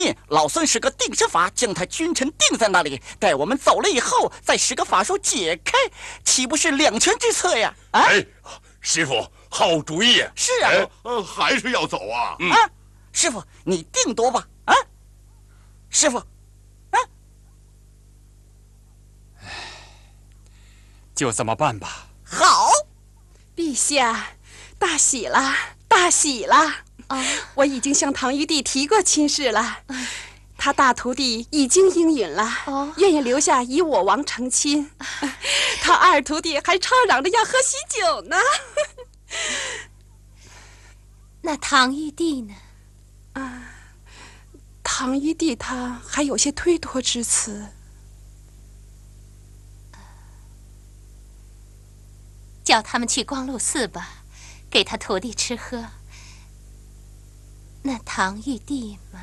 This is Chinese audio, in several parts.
老孙使个定身法，将他君臣定在那里，待我们走了以后，再使个法术解开，岂不是两全之策呀？啊！ 哎，师傅，好主意。 是啊， 还是要走啊？ 啊，师傅，你定夺吧。啊，师傅，啊， 就这么办吧。 好， 陛下，大喜了，大喜了！我已经向唐玉帝提过亲事了，他大徒弟已经应允了，愿意留下以我王成亲。他二徒弟还吵嚷着要喝喜酒呢。 那唐玉帝呢？ 唐玉帝他还有些推脱之词。 叫他们去光禄寺吧，给他徒弟吃喝。那唐玉帝嘛，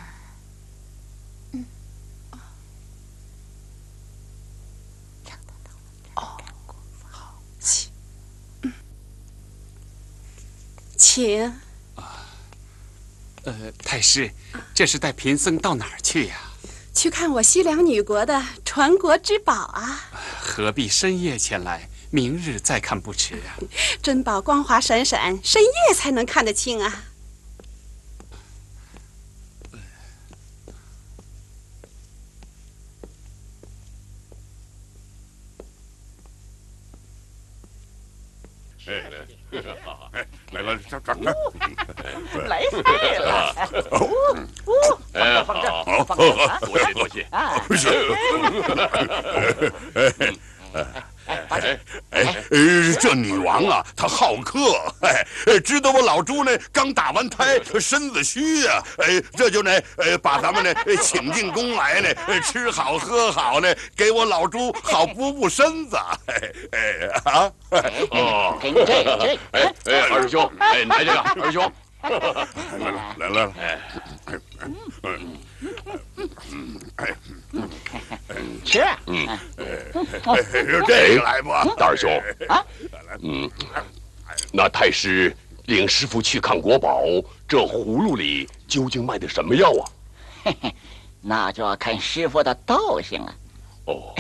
好，请。 太师，这是带贫僧到哪儿去呀？ 去看我西凉女国的传国之宝啊！ 何必深夜前来？明日再看不迟啊！ 珍宝光华闪闪，深夜才能看得清啊！ 来了，这来菜了。 哎，好，多谢多谢。 这女王啊，她好客，知道我老朱呢刚打完胎，身子虚啊，这就呢把咱们呢请进宫来呢，吃好喝好呢，给我老朱好补身子。 给你这个。 二师兄，来这个，二师兄。 来。 吃。 这个来吧， 大师兄。那太师领师傅去看国宝，这葫芦里究竟卖的什么药啊？ 嘿嘿，那就要看师傅的道行了。 哦。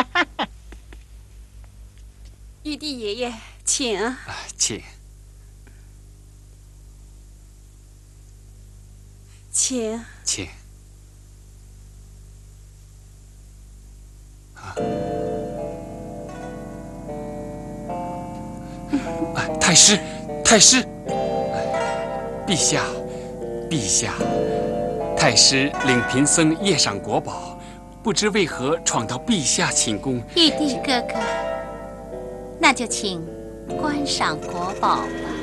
玉帝爷爷，请。 请。请。太师，陛下，太师领贫僧夜赏国宝，不知为何闯到陛下寝宫。 玉帝哥哥，那就请观赏国宝吧。